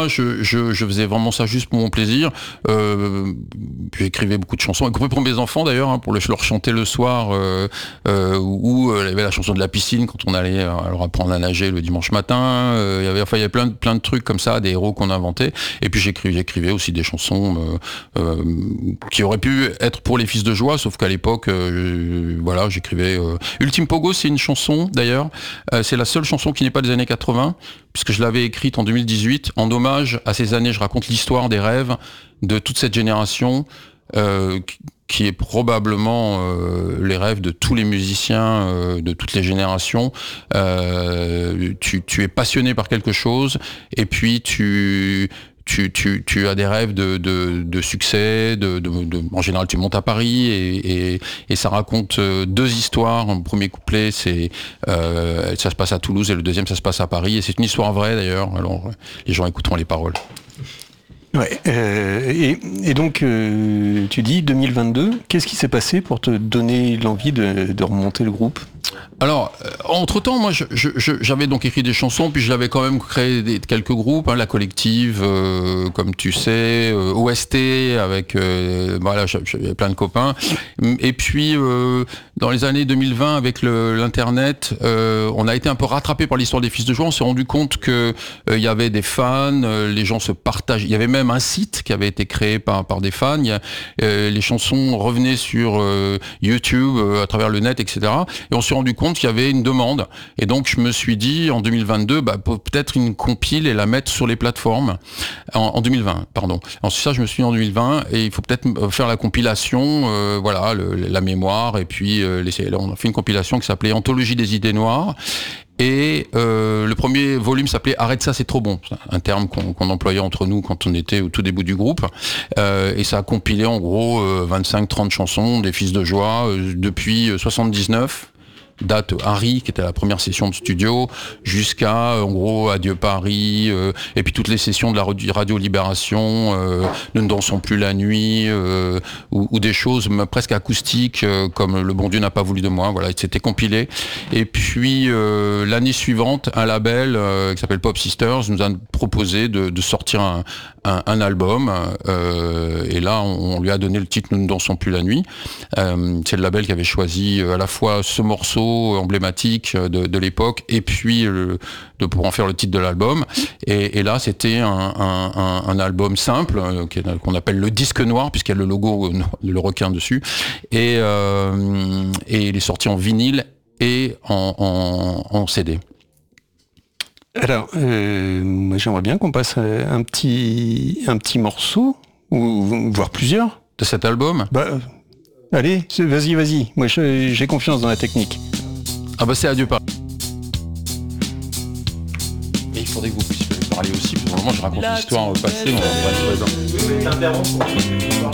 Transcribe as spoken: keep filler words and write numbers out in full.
moi, je, je, je faisais vraiment ça juste pour mon plaisir. Euh, j'écrivais beaucoup de chansons, y compris pour mes enfants d'ailleurs, hein, pour les, leur chanter le soir, euh, euh, ou euh, il y avait la chanson de la piscine quand on allait euh, leur apprendre à nager le dimanche matin. Euh, il y avait, enfin, il y avait plein de, plein de trucs comme ça, des héros qu'on inventait. Et puis j'écrivais, j'écrivais aussi des chansons euh, euh, qui auraient pu être pour les Fils de Joie, sauf qu'à l'époque, euh, voilà, j'écrivais. Euh... Ultime Pogo, c'est une chanson d'ailleurs. Euh, c'est la seule chanson qui n'est pas des années quatre-vingts, puisque je l'avais écrite en deux mille dix-huit. En hommage à ces années, je raconte l'histoire des rêves de toute cette génération, euh, qui est probablement euh, les rêves de tous les musiciens euh, de toutes les générations. Euh, tu, tu es passionné par quelque chose, et puis tu... Tu, tu, tu as des rêves de, de, de succès, de, de, de, en général tu montes à Paris et, et, et ça raconte deux histoires. Le premier couplet, c'est euh, ça se passe à Toulouse et le deuxième, ça se passe à Paris. Et c'est une histoire vraie d'ailleurs, alors les gens écouteront les paroles. Ouais, euh, et, et donc euh, tu dis deux mille vingt-deux, qu'est-ce qui s'est passé pour te donner l'envie de, de remonter le groupe ? Alors, euh, entre-temps, moi, je, je, je, j'avais donc écrit des chansons, puis j'avais quand même créé des, quelques groupes, hein, La Collective, euh, comme tu sais, euh, O S T, avec, euh, voilà, j'avais plein de copains. Et puis, euh, dans les années deux mille vingt, avec le, l'Internet, euh, on a été un peu rattrapé par l'histoire des Fils de Joie. On s'est rendu compte que euh, il y avait des fans, euh, les gens se partageaient. Il y avait même un site qui avait été créé par, par des fans. Il y a, euh, les chansons revenaient sur euh, YouTube, euh, à travers le net, et cetera. Et on s'est rendu compte qu'il y avait une demande. Et donc, je me suis dit, en deux mille vingt-deux, bah, peut-être une compile et la mettre sur les plateformes. En, en deux mille vingt, pardon. Ensuite, ça, je me suis dit en deux mille vingt, et il faut peut-être faire la compilation, euh, voilà, le, la mémoire, et puis euh, les, on a fait une compilation qui s'appelait Anthologie des idées noires. Et euh, le premier volume s'appelait Arrête ça, c'est trop bon, un terme qu'on, qu'on employait entre nous quand on était au tout début du groupe. Euh, et ça a compilé en gros euh, vingt-cinq trente chansons des Fils de Joie euh, depuis soixante-dix-neuf. Date Harry, qui était la première session de studio, jusqu'à en gros Adieu Paris, euh, et puis toutes les sessions de la Radio Libération, euh, Nous ne dansons plus la nuit, euh, ou, ou des choses presque acoustiques euh, comme Le bon Dieu n'a pas voulu de moi. Voilà, c'était compilé. Et puis euh, l'année suivante, un label euh, qui s'appelle Pop Sisters nous a proposé de, de sortir un, un, un album. Euh, et là, on, on lui a donné le titre Nous ne dansons plus la nuit. Euh, c'est le label qui avait choisi à la fois ce morceau emblématique de, de l'époque et puis le, de, pour en faire le titre de l'album. Et, et là, c'était un, un, un, un album simple euh, qu'on appelle le disque noir, puisqu'il y a le logo, euh, le requin dessus. Et, euh, et il est sorti en vinyle et en, en, en C D. Alors, euh, moi j'aimerais bien qu'on passe un petit, un petit morceau, ou voire plusieurs. De cet album ? Bah, allez, vas-y, vas-y. Moi j'ai confiance dans la technique. Ah bah c'est Adieu Paris. Et il faudrait que vous puissiez parler aussi, parce que vraiment je raconte l'histoire passée. On va, on va, on va...